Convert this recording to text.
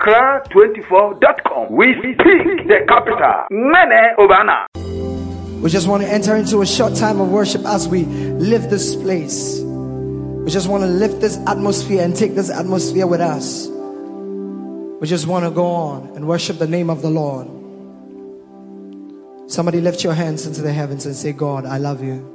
Accra24.com. We speak the capital. Mene Obana. We just want to enter into a short time of worship as we lift this place. We just want to lift this atmosphere and take this atmosphere with us. We just want to go on and worship the name of the Lord. Somebody lift your hands into the heavens and say, God, I love you.